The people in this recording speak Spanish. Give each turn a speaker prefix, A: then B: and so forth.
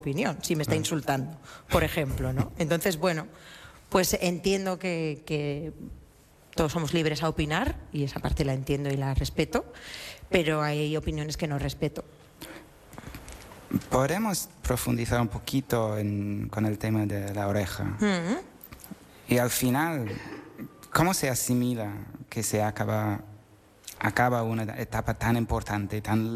A: opinión, si me está insultando, por ejemplo, ¿no? Entonces, bueno, pues entiendo que todos somos libres a opinar, y esa parte la entiendo y la respeto, pero hay opiniones que no respeto.
B: Podemos profundizar un poquito con el tema de la oreja. Y al final, ¿cómo se asimila que se acaba una etapa tan importante, tan